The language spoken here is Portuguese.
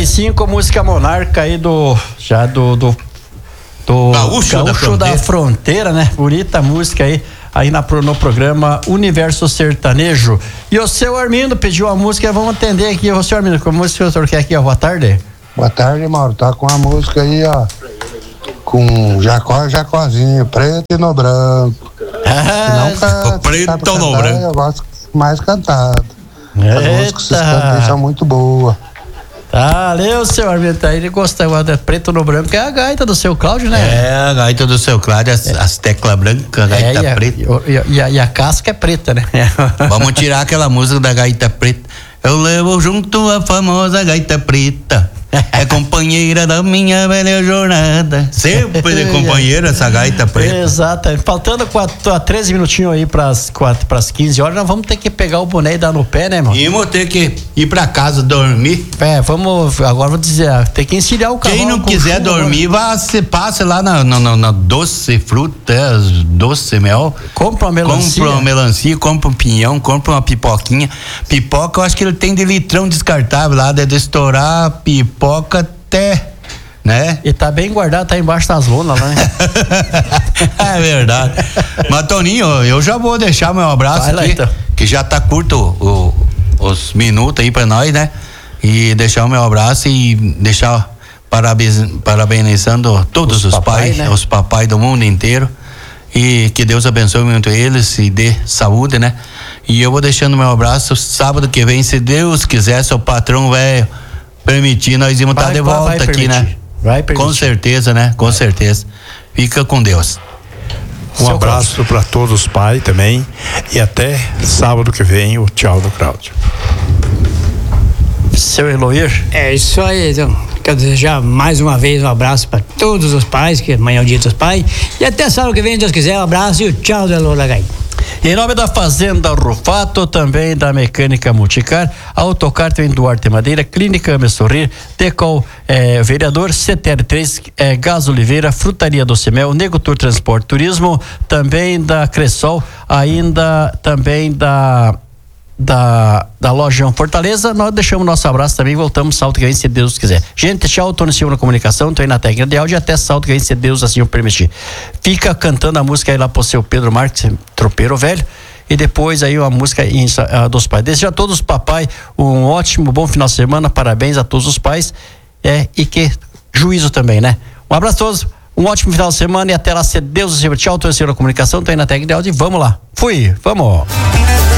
9h55, música Monarca aí do Gaúcho da Fronteira, né? Bonita música aí no programa Universo Sertanejo. E o seu Armindo pediu a música, vamos atender aqui. O seu Armindo, qual música o senhor quer aqui? Boa tarde. Boa tarde, Mauro. Tá com a música aí, ó. Com Jacozinho, preto e no branco. Não canta, preto ou no branco? Eu gosto mais cantado. As músicas que vocês cantam são muito boas. Valeu, seu Armindo. Ele gosta de preto no branco, é a gaita do seu Cláudio, né? É, a gaita do seu Cláudio, as teclas brancas, a gaita preta. E a casca é preta, né? Vamos tirar aquela música da gaita preta. Eu levo junto a famosa gaita preta. É companheira da minha velha jornada. Sempre de companheira essa gaita preta. Exato. Faltando 13 minutinhos aí pras 15 horas, nós vamos ter que pegar o boné e dar no pé, né, irmão? E vamos ter que ir pra casa dormir. Agora vou dizer, tem que encilhar o cavalo. Quem não quiser dormir, passe lá na Doce Frutas, Doce Mel. Compra uma melancia, compra um pinhão, compra uma pipoquinha. Pipoca, eu acho que ele tem de litrão descartável lá, de estourar pipoca até, né? E tá bem guardado, tá embaixo das lonas lá, né? É verdade. Mas, Toninho, eu já vou deixar meu abraço aqui, então. Que já tá curto os minutos aí pra nós, né? E deixar o meu abraço e deixar parabenizando todos os pais, né? Os papais do mundo inteiro. E que Deus abençoe muito eles e dê saúde, né? E eu vou deixando meu abraço sábado que vem, se Deus quiser, seu patrão velho permitir, nós vamos estar de volta aqui, né? Vai permitir. Com certeza, né? Com certeza. Fica com Deus. Um abraço para todos os pais também. E até sábado que vem, o tchau do Cláudio. Seu Eloir. É isso aí, então. Quero desejar mais uma vez um abraço para todos os pais, que amanhã é o dia dos pais. E até sábado que vem, se Deus quiser, um abraço e o tchau do Elô da Gaita. Em nome da Fazenda Rufato, também da Mecânica Multicar, Autocar tem Duarte Madeira, Clínica Me Sorrir, Decol, Vereador, CTR3, Gás Oliveira, Frutaria Doce Mel, Nego Tour Transporte Turismo, também da Cressol, ainda também da Lojão Fortaleza. Nós deixamos nosso abraço também, voltamos sábado que vem, se Deus quiser. Gente, tchau, tô no Silva na Comunicação, tô aí na técnica de áudio, até sábado que vem, se Deus assim o permitir. Fica cantando a música aí lá pro seu Pedro Marques, tropeiro velho, e depois aí uma música dos pais. Desejo a todos os papai um ótimo, bom final de semana, parabéns a todos os pais, e que juízo também, né? Um abraço a todos, um ótimo final de semana e até lá, se Deus assim, tchau, tô no Silva na Comunicação, tô aí na técnica de áudio e vamos lá. Fui, vamos!